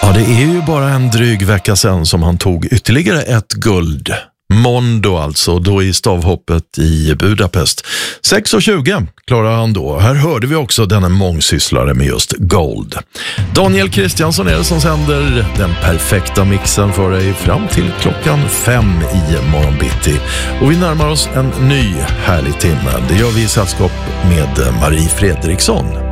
Ja, det är ju bara en dryg vecka sedan som han tog ytterligare ett guld. Mondo alltså, då i stavhoppet i Budapest. 6:20 klarar han då. Här hörde vi också denna mångsysslare med just gold. Daniel Kristiansson är det som sänder den perfekta mixen för dig fram till klockan 5 i morgonbitti. Och vi närmar oss en ny härlig timme. Det gör vi i sällskap med Marie Fredriksson.